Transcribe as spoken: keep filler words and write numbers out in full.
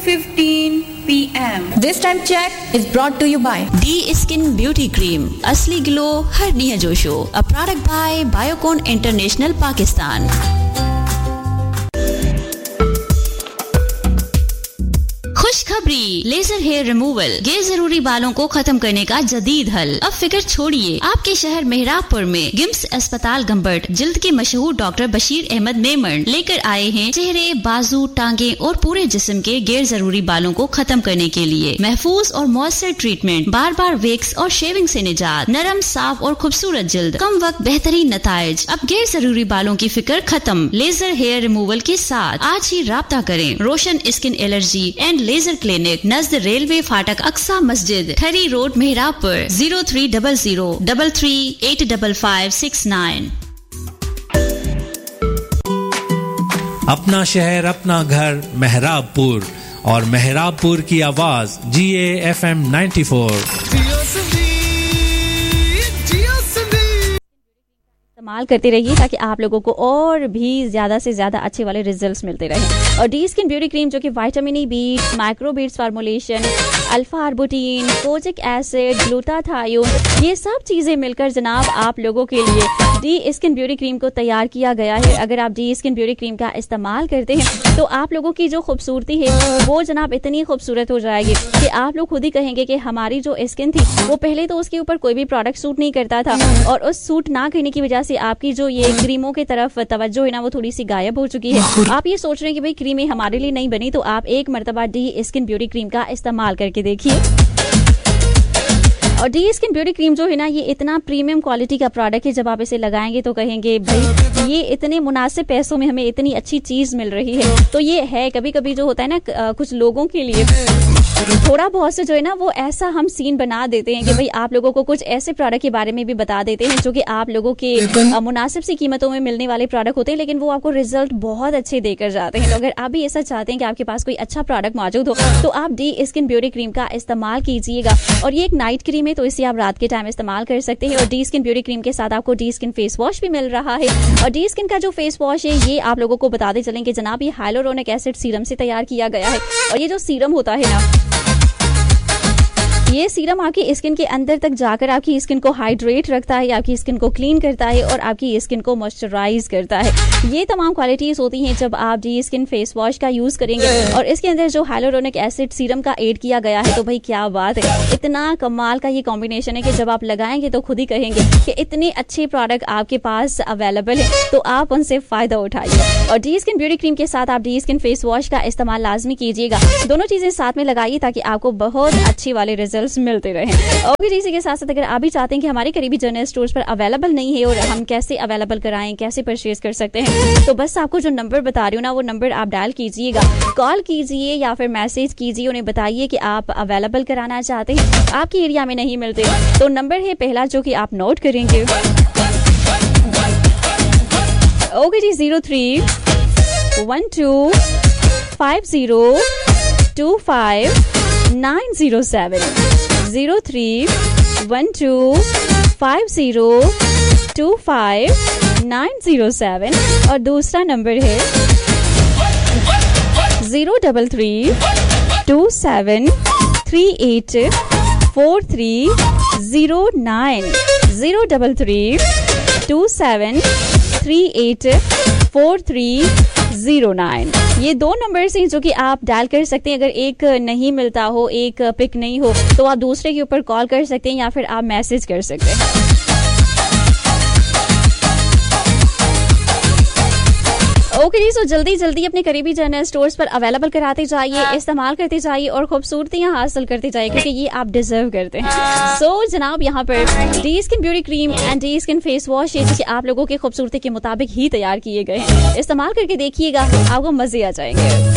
fifteen p m This time check is brought to you by D Skin Beauty Cream. असली glow हर निया जोशो. A product by Biocon International Pakistan. खुशखबरी, laser hair removal, गैर जरूरी बालों को खत्म करने का जदीद हल. अब फिक्र छोड़िए, आपके शहर मेहराबपुर में गिम्स अस्पताल गंबट जिल्द के मशहूर डॉक्टर बशीर अहमद मेमन लेकर आए हैं चेहरे, बाजू, टांगे और पूरे जिस्म के गैर जरूरी बालों को खत्म करने के लिए महफूज और मौसर ट्रीटमेंट, बार बार वेक्स और शेविंग से निजात, नरम, साफ और खूबसूरत जिल्द, कम वक्त बेहतरीन नताइज. अब गैर जरूरी बालों की फिक्र खत्म लेजर हेयर रिमूवल के साथ. आज ही राब्ता करें. रोशन skin allergy and laser clinic, Najd railway फाटक, अक्सा मस्जिद, ठरी road, मेहराबपुर. Zero three double zero double three eight double five six nine. अपना शहर, अपना घर, मेहराबपुर. और मेहराबपुर की आवाज जी A F M ninety four. इस्तेमाल करते रहिए ताकि आप लोगों को और भी ज्यादा से ज्यादा अच्छे वाले रिजल्ट्स मिलते रहें. और डी स्किन ब्यूटी क्रीम जो कि vitamin E beats, micro beats formulation, alpha arbutin, kojic acid, glutathione, ये सब चीजें मिलकर जनाब आप लोगों के लिए डी स्किन ब्यूटी क्रीम को तैयार किया गया है. अगर आप डी स्किन ब्यूटी क्रीम का इस्तेमाल करते हैं तो आप लोगों की जो खूबसूरती है वो जनाब इतनी खूबसूरत हो जाएगी कि आप लोग खुद ही कहेंगे कि हमारी जो स्किन थी वो पहले तो उसके ऊपर कोई भी प्रोडक्ट सूट नहीं करता था, और उस सूट ना करने की वजह से आपकी जो ये क्रीमों की तरफ तवज्जो है ना वो थोड़ी सी गायब हो चुकी है. आप ये सोच रहे हैं कि भाई क्रीमें हमारे लिए नहीं बनी, तो आप एक मर्तबा डी स्किन ब्यूटी क्रीम का इस्तेमाल करके देखिए. और डी स्किन ब्यूटी क्रीम जो है ना ये इतना प्रीमियम क्वालिटी का प्रोडक्ट है, जब आप इसे लगाएंगे तो कहेंगे भाई ये इतने मुनासिब पैसों में हमें इतनी अच्छी चीज मिल रही है. तो ये है, कभी कभी जो होता है ना कुछ लोगों के लिए थोड़ा बहुत से जो है ना वो ऐसा हम सीन बना देते हैं कि भाई आप लोगों को कुछ ऐसे प्रोडक्ट के बारे में भी बता देते हैं जो कि आप लोगों के मुनासिब सी कीमतों में मिलने वाले प्रोडक्ट होते हैं, लेकिन वो आपको रिजल्ट बहुत अच्छे देकर जाते हैं. तो अगर आप भी ऐसा चाहते हैं कि आपके पास कोई अच्छा प्रोडक्ट मौजूद हो तो आप डी स्किन ब्यूटी क्रीम का इस्तेमाल कीजिएगा. और ये एक नाइट क्रीम है तो इसे आप रात के टाइम इस्तेमाल कर सकते हैं. और डी स्किन ब्यूटी क्रीम के साथ आपको डी स्किन फेस वॉश भी मिल रहा है. और डी स्किन का जो फेस वॉश है ये आप लोगों को बताते चलें कि जनाब ये हाइलोरोनिक एसिड सीरम से तैयार किया गया है. और ये जो सीरम होता है ना ये सीरम आपकी स्किन के अंदर तक जाकर आपकी स्किन को हाइड्रेट रखता है, आपकी स्किन को क्लीन करता है और आपकी स्किन को मॉइस्चराइज करता है. ये तमाम क्वालिटीज होती हैं जब आप डी स्किन फेस वॉश का यूज करेंगे. और इसके अंदर जो हाइलोरोनिक एसिड सीरम का ऐड किया गया है तो भाई क्या बात है, इतना कमाल का ये कॉम्बिनेशन है कि जब आप लगाएंगे तो खुद ही कहेंगे कि इतने अच्छे प्रोडक्ट आपके पास अवेलेबल है, तो आप उनसे फायदा उठाइए. और डी स्किन ब्यूटी क्रीम के साथ आप डी स्किन फेस वॉश का इस्तेमाल लाजमी कीजिएगा. दोनों चीजें साथ में लगाइए ताकि आपको बहुत अच्छे वाले रिजल्ट मिलते रहें. और भी इसी के साथ साथ अगर आप भी चाहते हैं कि हमारे करीबी जनरल स्टोर्स पर अवेलेबल नहीं है और हम कैसे अवेलेबल कराएं, कैसे परचेज कर सकते हैं, तो बस आपको जो नंबर बता रही हूँ ना वो नंबर आप डायल कीजिएगा, कॉल कीजिए या फिर मैसेज कीजिए, उन्हें बताइए कि आप अवेलेबल कराना चाहते हैं, आपकी एरिया में नहीं मिलते. तो नंबर है पहला जो कि आप नोट करेंगे. Okay ji, zero three one two five zero to five nine zero seven zero three one two five zero to five nine zero seven. और दूसरा नंबर है zero double three to seven three eight four three zero nine zero double three to seven three eight four three zero nine. ये दो number हैं जो कि आप dial कर सकते हैं. अगर एक नहीं मिलता हो, एक पिक नहीं हो, तो आप दूसरे के ऊपर कॉल कर सकते हैं या फिर आप मैसेज कर सकते हैं. ओके जी, सो जल्दी जल्दी अपने करीबी जनरल स्टोर्स पर अवेलेबल कराते जाइए, इस्तेमाल करते जाइए और खूबसूरतियां हासिल करते जाइए क्योंकि ये आप डिजर्व करते हैं. सो so, जनाब यहाँ पर D skin beauty cream and D skin face wash है जो कि आप लोगों की खूबसूरती के मुताबिक ही तैयार किए गए हैं. इस्तेमाल करके देखिएगा, आपको मजे आ जाएंगे.